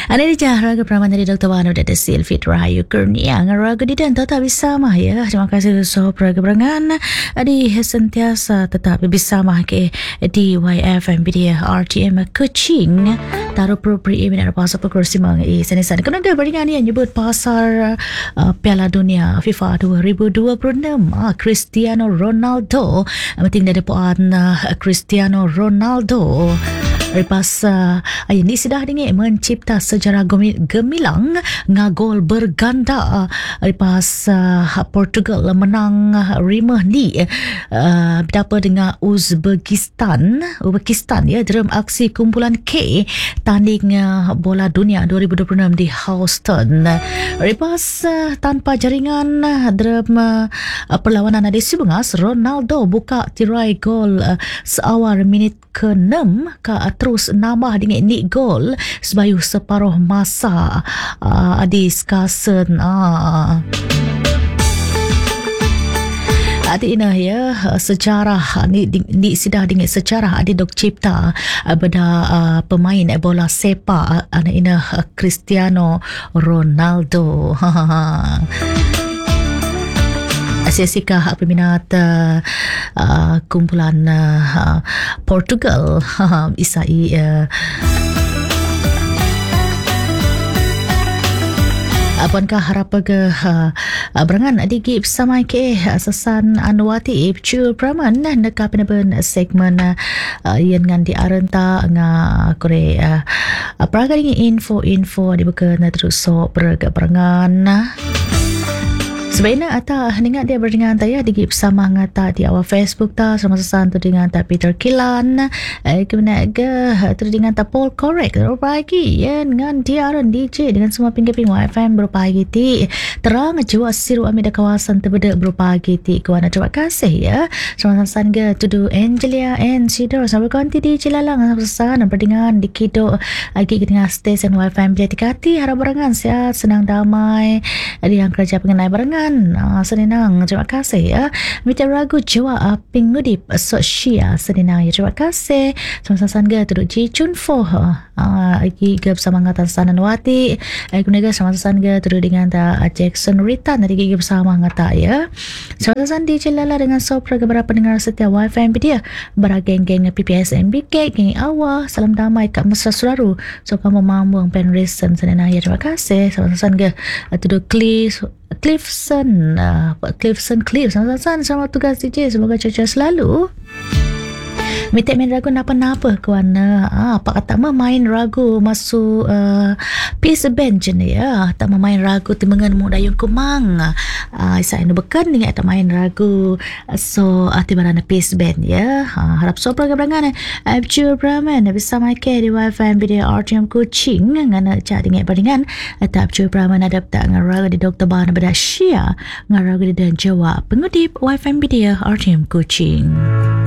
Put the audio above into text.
Ada di raga peraman dari Dr. Wano dan Silvit Rahayu Kurnia raga di dan tetap bersama ya. Terima kasih so raga perangan di sentiasa tetap bersama ke di YFM Media RTM Kuching taruh propri ini ada pasal perkursi mengi senisan kena ada peringatan yang nyebut pasar Piala Dunia FIFA 2026 Cristiano Ronaldo penting dari puan Cristiano Ronaldo lepas ini sudah dengan mencipta sejarah gemilang ngagol berganda lepas Portugal menang rimah ni berapa dengan Uzbekistan ya dalam aksi kumpulan K tanding bola dunia 2026 di Houston lepas tanpa jaringan dalam perlawanan di Sibungas Ronaldo buka tirai gol seawal minit ke-6 terus nambah dengan nick gol sebayu separuh masa di skasen Adi ina ya sejarah ni sidah dengan sejarah adi dok cipta pada pemain bola sepak ana ina Cristiano Ronaldo Asia peminat kumpulan Portugal isai apakah harap ke berangan digi bersama ke sasan Anwati Pcul Praman nekap pen segmen yang ngan di arenta nga Korea praga dengan info dibuka terus so berangan sebenarnya ata ningat dia berdingan taya digi bersama ngata di awal Facebook ta sama sesan tu dengan ta Peter Kilan kemudian tu dengan ta Paul Correct pagi ya dengan dia aran DJ dengan semua pinggir YFM berpagi ti terang jua siru amida kawasan terbeda berpagi ti kuana terima kasih ya sama sesan ke tudu Angelia and Sidor sampai konti di Cilalang sama sesan berdingan di kido lagi dengan stesen YFM dia tikati harap berangan sihat senang damai di yang kerja pengenai berangan senang terima kasih ya minta ragu jawa pingudip sosial senang ya terima kasih sama-sama ga tuduk Ji Chun Fo lagi gab sama ngatan Sananwati kemudian sama-sama ga tuduk dengan ta Jackson Rita nanti gig bersama ngata ya sama-sama di Celala dengan sopra beberapa pendengar setia YFM dia berageng-geng PPS MBK geng awal salam damai kat mesra suraru so kamu mambuang pen reason senang ya terima kasih sama-sama ga tuduk Cliffson sama tugas DJ semoga cuaca selalu minta main ragu napa-napa kawan apa kata main ragu masuk peace bench ni ya tak main ragu timengan mu dayung kumang saya nak bekan dengan tak main ragu so tibaran peace bench ya harap so program-program Abjur Brahman bersama ke di YFM Media RTM Kuching ngana cak dengan paringan tak Abjur Brahman ada tak ngaraga di Dr. Bana pada Syia ngaraga di dan Jawa pengutip YFM Media RTM Kuching